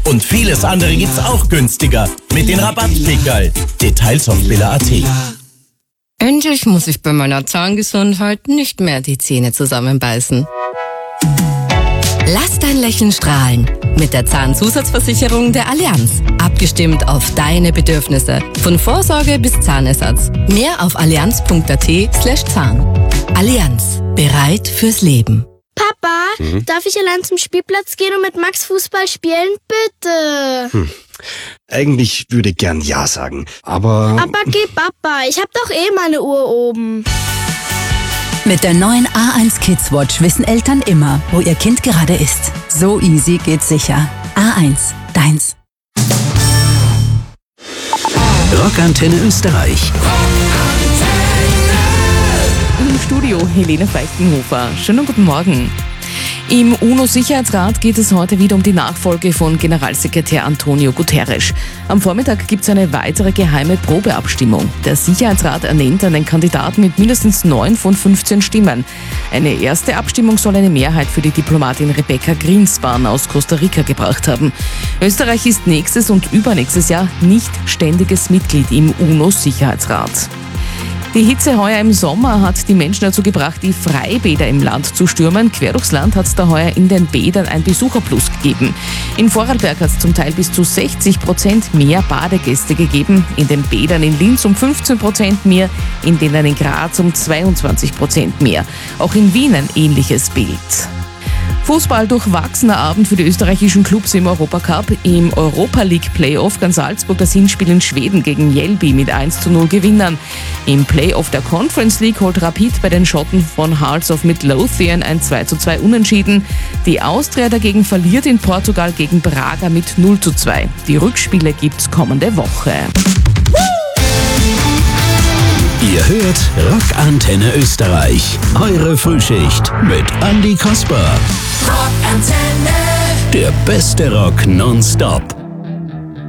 Und vieles andere gibt's auch günstiger mit den Rabattkickerl. Details auf billa.at. Endlich muss ich bei meiner Zahngesundheit nicht mehr die Zähne zusammenbeißen. Lass dein Lächeln strahlen mit der Zahnzusatzversicherung der Allianz. Abgestimmt auf deine Bedürfnisse. Von Vorsorge bis Zahnersatz. Mehr auf allianz.at/Zahn. Allianz. Bereit fürs Leben. Papa, darf ich allein zum Spielplatz gehen und mit Max Fußball spielen? Bitte. Eigentlich würde ich gern Ja sagen, aber... Aber geh, Papa, ich hab doch meine Uhr oben. Mit der neuen A1 Kids Watch wissen Eltern immer, wo ihr Kind gerade ist. So easy geht's sicher. A1, deins. Rockantenne Österreich. Im Studio Helene Feichtenhofer. Schönen guten Morgen. Im UNO-Sicherheitsrat geht es heute wieder um die Nachfolge von Generalsekretär Antonio Guterres. Am Vormittag gibt es eine weitere geheime Probeabstimmung. Der Sicherheitsrat ernennt einen Kandidaten mit mindestens 9 von 15 Stimmen. Eine erste Abstimmung soll eine Mehrheit für die Diplomatin Rebecca Greenspan aus Costa Rica gebracht haben. Österreich ist nächstes und übernächstes Jahr nicht ständiges Mitglied im UNO-Sicherheitsrat. Die Hitze heuer im Sommer hat die Menschen dazu gebracht, die Freibäder im Land zu stürmen. Quer durchs Land hat es da heuer in den Bädern ein Besucherplus gegeben. In Vorarlberg hat es zum Teil bis zu 60% mehr Badegäste gegeben. In den Bädern in Linz um 15% mehr, in denen in Graz um 22% mehr. Auch in Wien ein ähnliches Bild. Fußball durchwachsener Abend für die österreichischen Clubs im Europacup. Im Europa League Playoff kann Salzburg das Hinspiel in Schweden gegen Mjällby mit 1:0 gewinnen. Im Playoff der Conference League holt Rapid bei den Schotten von Hearts of Midlothian ein 2:2 Unentschieden. Die Austria dagegen verliert in Portugal gegen Braga mit 0:2. Die Rückspiele gibt's kommende Woche. Ihr hört Rockantenne Österreich. Eure Frühschicht mit Andi Kasper. Rockantenne. Der beste Rock nonstop.